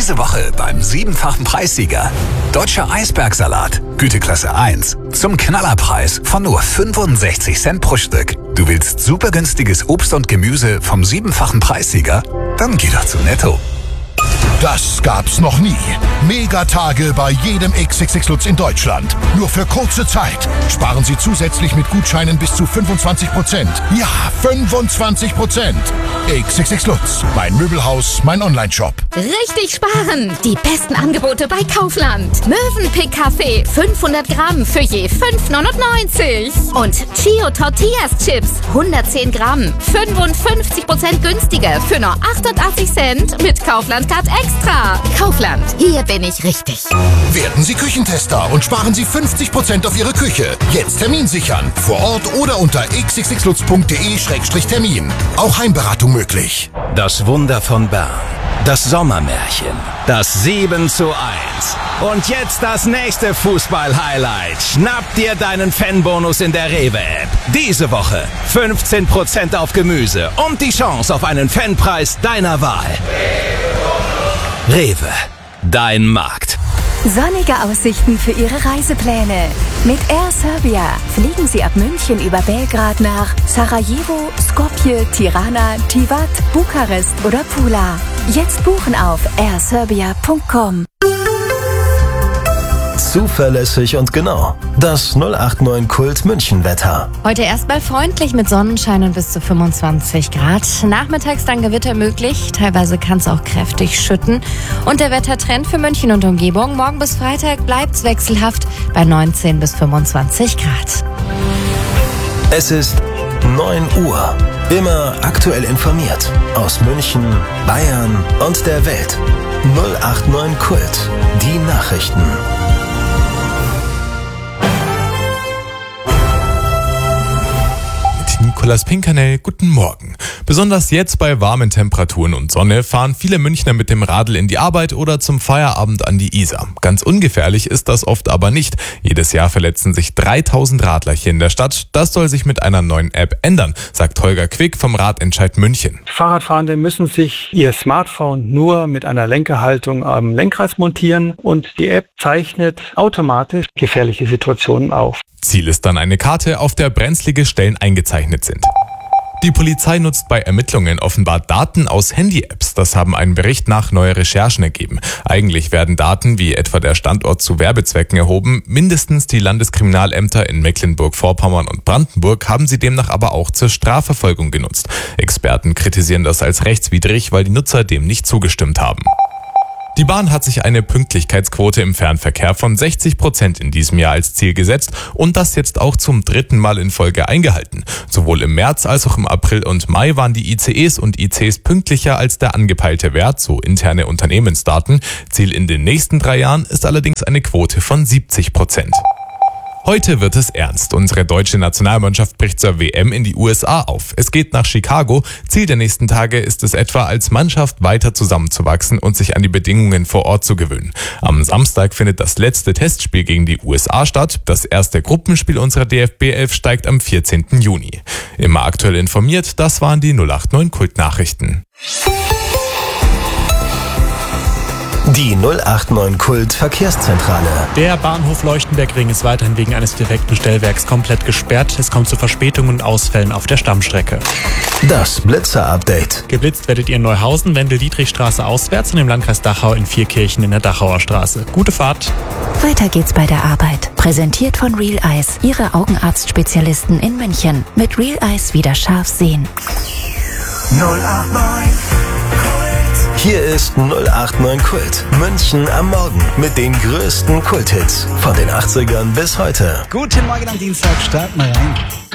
Diese Woche beim 7-fachen Preissieger. Deutscher Eisbergsalat, Güteklasse 1. Zum Knallerpreis von nur 65 Cent pro Stück. Du willst super günstiges Obst und Gemüse vom 7-fachen Preissieger? Dann geh doch zu Netto. Das gab's noch nie. Megatage bei jedem XXX Lutz in Deutschland. Nur für kurze Zeit. Sparen Sie zusätzlich mit Gutscheinen bis zu 25%. Ja, 25%. XXX Lutz. Mein Möbelhaus, mein Onlineshop. Richtig sparen! Die besten Angebote bei Kaufland. Mövenpick Kaffee 500 Gramm für je 5,99. Und Chio Tortillas Chips 110 Gramm 55% günstiger für nur 88 Cent mit Kaufland-Card Extra. Kaufland, hier bin ich richtig. Werden Sie Küchentester und sparen Sie 50% auf Ihre Küche. Jetzt Termin sichern. Vor Ort oder unter xxxlutz.de/termin. Auch Heimberatung möglich. Das Wunder von Bern. Das Sommermärchen. Das 7:1. Und jetzt das nächste Fußball-Highlight. Schnapp dir deinen Fanbonus in der Rewe-App. Diese Woche 15% auf Gemüse und die Chance auf einen Fanpreis deiner Wahl. Rewe, dein Markt. Sonnige Aussichten für Ihre Reisepläne. Mit Air Serbia fliegen Sie ab München über Belgrad nach Sarajevo, Skopje, Tirana, Tivat, Bukarest oder Pula. Jetzt buchen auf airserbia.com. Zuverlässig und genau. Das 089 Kult München Wetter. Heute erstmal freundlich mit Sonnenschein und bis zu 25 Grad. Nachmittags dann Gewitter möglich. Teilweise kann es auch kräftig schütten. Und der Wettertrend für München und Umgebung. Morgen bis Freitag bleibt's wechselhaft bei 19 bis 25 Grad. Es ist 9 Uhr. Immer aktuell informiert. Aus München, Bayern und der Welt. 089 Kult. Die Nachrichten. Nicolas Pinkernell, guten Morgen. Besonders jetzt bei warmen Temperaturen und Sonne fahren viele Münchner mit dem Radl in die Arbeit oder zum Feierabend an die Isar. Ganz ungefährlich ist das oft aber nicht. Jedes Jahr verletzen sich 3000 Radler hier in der Stadt. Das soll sich mit einer neuen App ändern, sagt Holger Quick vom Radentscheid München. Fahrradfahrende müssen sich ihr Smartphone nur mit einer Lenkerhaltung am Lenkrad montieren und die App zeichnet automatisch gefährliche Situationen auf. Ziel ist dann eine Karte, auf der brenzlige Stellen eingezeichnet sind. Die Polizei nutzt bei Ermittlungen offenbar Daten aus Handy-Apps. Das haben einen Bericht nach neue Recherchen ergeben. Eigentlich werden Daten wie etwa der Standort zu Werbezwecken erhoben. Mindestens die Landeskriminalämter in Mecklenburg-Vorpommern und Brandenburg haben sie demnach aber auch zur Strafverfolgung genutzt. Experten kritisieren das als rechtswidrig, weil die Nutzer dem nicht zugestimmt haben. Die Bahn hat sich eine Pünktlichkeitsquote im Fernverkehr von 60% in diesem Jahr als Ziel gesetzt und das jetzt auch zum 3. Mal in Folge eingehalten. Sowohl im März als auch im April und Mai waren die ICEs und ICs pünktlicher als der angepeilte Wert, so interne Unternehmensdaten. Ziel in den nächsten 3 Jahren ist allerdings eine Quote von 70%. Heute wird es ernst. Unsere deutsche Nationalmannschaft bricht zur WM in die USA auf. Es geht nach Chicago. Ziel der nächsten Tage ist es etwa, als Mannschaft weiter zusammenzuwachsen und sich an die Bedingungen vor Ort zu gewöhnen. Am Samstag findet das letzte Testspiel gegen die USA statt. Das erste Gruppenspiel unserer DFB 11 steigt am 14. Juni. Immer aktuell informiert, das waren die 089 Kult-Nachrichten. Die 089 Kult Verkehrszentrale. Der Bahnhof Leuchtenberg-Ring ist weiterhin wegen eines defekten Stellwerks komplett gesperrt. Es kommt zu Verspätungen und Ausfällen auf der Stammstrecke. Das Blitzer-Update. Geblitzt werdet ihr in Neuhausen, Wendel-Dietrich-Straße auswärts und im Landkreis Dachau in Vierkirchen in der Dachauer Straße. Gute Fahrt. Weiter geht's bei der Arbeit. Präsentiert von Real Eyes, Ihre Augenarztspezialisten in München. Mit Real Eyes wieder scharf sehen. 089 Hier ist 089 Kult. München am Morgen mit den größten Kulthits von den 80ern bis heute. Guten Morgen am Dienstag, starten wir rein.